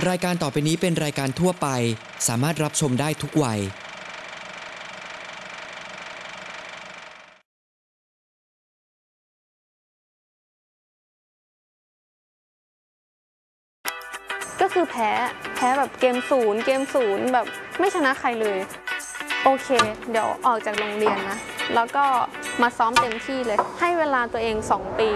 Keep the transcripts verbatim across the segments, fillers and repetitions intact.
รายการต่อไปนี้เป็นรายการทั่วไปสามารถรับชมได้ทุกวัยก็คือแพ้แพ้แบบเกมศูนย์เกมศูนย์แบบไม่ชนะใครเลยโอเคเดี๋ยวออกจากโรงเรียนนะแล้วก็มาซ้อมเต็มที่เลยให้เวลาตัวเองสองปี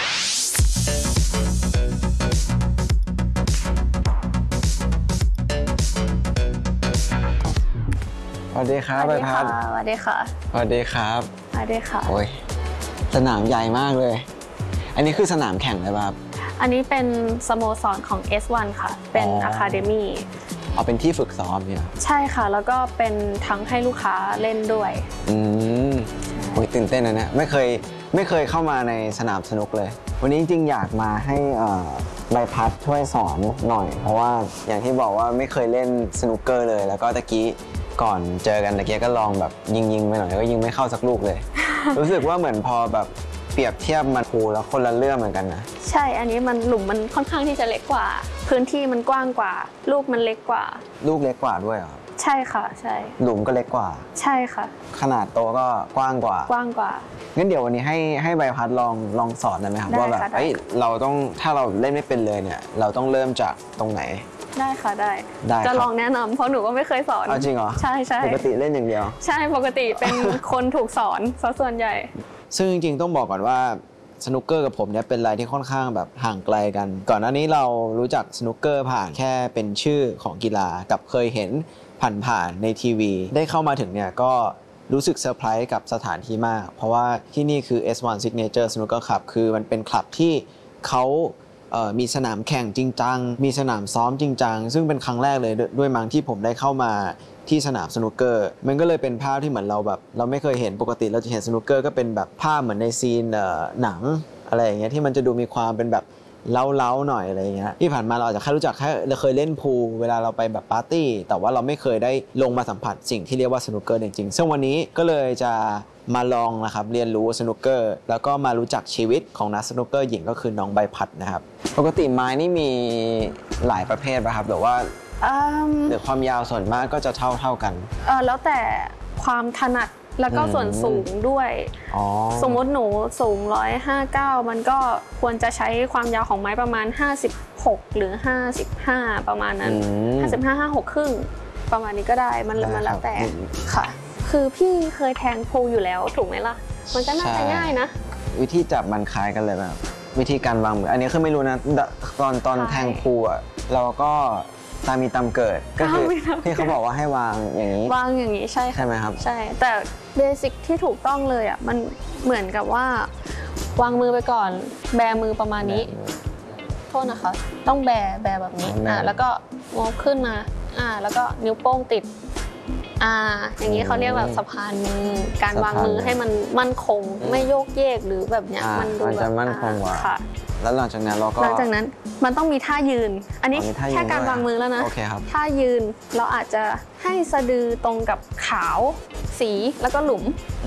สวัสดีครับใบพัดสวัสดีค่ะสวัสดีครับสวัสดีค่ะโอ้ยสนามใหญ่มากเลยอันนี้คือสนามแข่งเลยป่ะครับอันนี้เป็นสโมสรของ เอส วัน ค่ะเป็น Academy เอาเป็นที่ฝึกซ้อมเนี่ยใช่ค่ะแล้วก็เป็นทั้งให้ลูกค้าเล่นด้วยอืมโอ้ยตื่นเต้นนะเนี่ยไม่เคยไม่เคยเข้ามาในสนามสนุกเลยวันนี้จริงๆอยากมาให้ใบพัดช่วยสอนหน่อยเพราะว่าอย่างที่บอกว่าไม่เคยเล่นสนุกเกอร์เลยแล้วก็ตะกี้ก่อนเจอกันตะกี้ก็ลองแบบยิงๆไปหน่อยก็ยิงไม่เข้าสักลูกเลย รู้สึกว่าเหมือนพอแบบเปรียบเทียบมันพูแล้วคนละเรื่องเหมือนกันนะใช่อันนี้มันหลุมมันค่อนข้างที่จะเล็กกว่าพื้นที่มันกว้างกว่าลูกมันเล็กกว่าลูกเล็กกว่าด้วยเหรอใช่ค่ะใช่หลุมก็เล็กกว่าใช่ค่ะขนาดโตก็กว้างกว่ากว้างกว่างั้นเดี๋ยววันนี้ให้ให้ใบพัดลองลองสอนได้ไหมครับว่าแบบเอ้ยเราต้องถ้าเราเล่นไม่เป็นเลยเนี่ยเราต้องเริ่มจากตรงไหนได้ค่ะได้จะลองแนะนำเพราะหนูก็ไม่เคยสอนจริงเหรอใช่ใช่ปกติเล่นอย่างเดียวใช่ปกติเป็นคนถูกสอนซะส่วนใหญ่ซึ่งจริงๆต้องบอกก่อนว่าสนุกเกอร์กับผมเนี่ยเป็นอะไรที่ค่อนข้างแบบห่างไกลกันก่อนหน้านี้เรารู้จักสนุกเกอร์ผ่านแค่เป็นชื่อของกีฬากับเคยเห็นผ่านๆในทีวีได้เข้ามาถึงเนี่ยก็รู้สึกเซอร์ไพรส์กับสถานที่มากเพราะว่าที่นี่คือ เอส วัน Signature Snooker Club คือมันเป็นคลับที่เขามีสนามแข่งจริงจังมีสนามซ้อมจริงจังซึ่งเป็นครั้งแรกเลยด้วยมั้งที่ผมได้เข้ามาที่สนามสนุกเกอร์มันก็เลยเป็นภาพที่เหมือนเราแบบเราไม่เคยเห็นปกติเราจะเห็นสนุกเกอร์ก็เป็นแบบภาพเหมือนในซีนหนังอะไรอย่างเงี้ยที่มันจะดูมีความเป็นแบบเล้าๆหน่อยอะไรอย่างเงี้ยที่ผ่านมาเราอาจจะแค่รู้จักแค่เราเคยเล่นพูลเวลาเราไปแบบปาร์ตี้แต่ว่าเราไม่เคยได้ลงมาสัมผัสสิ่งที่เรียกว่าสนุกเกอร์จริงๆซึ่งวันนี้ก็เลยจะมาลองนะครับเรียนรู้สนุกเกอร์แล้วก็มารู้จักชีวิตของนักสนุกเกอร์หญิงก็คือน้องใบพัดนะครับปกติไม้นี่มีหลายประเภทป่ะครับหรือว่าหรือความยาวส่วนมากก็จะเท่าเท่ากันเออแล้วแต่ความถนัดแล้วก็ส่วนสูงด้วยสมมติหนูสูงหนึ่งร้อยห้าสิบเก้ามันก็ควรจะใช้ความยาวของไม้ประมาณห้าสิบหกหรือห้าสิบห้าประมาณนั้นห้าสิบห้า ห้าสิบหกครึ่งประมาณนี้ก็ได้มันมันแล้วแต่ค่ะคือพี่เคยแทงพูลอยู่แล้วถูกไหมล่ะมันก็น่าจะง่ายนะวิธีจับมันคล้ายกันเลยแบบวิธีการวางมืออันนี้คือไม่รู้นะตอนตอนแทงพูลอ่ะเราก็ตามมีตามเกิดก็คือที่เขาบอกว่าให้วางอย่างนี้วางอย่างนี้ใช่ใช่ไหมครับใช่แต่เบสิกที่ถูกต้องเลยอ่ะมันเหมือนกับว่าวางมือไปก่อนแบมือประมาณนี้โทษนะคะต้องแบแบแบบนี้อ่าแล้วก็งอขึ้นมาอ่าแล้วก็นิ้วโป้งติดอ่าอย่างนี้เขาเรียกแบบสะพานมือการวางมือให้มันมั่นคงไม่โยกเยกหรือแบบเนี้ยมันดูแบบจะมั่นคงกว่าแล้วหลังจากนั้นเราก็หลังจากนั้นมันต้องมีท่ายืนอันนี้แค่การวางมือแล้วนะท่ายืนเราอาจจะให้สะดือตรงกับขาวสีแล้วก็หลุม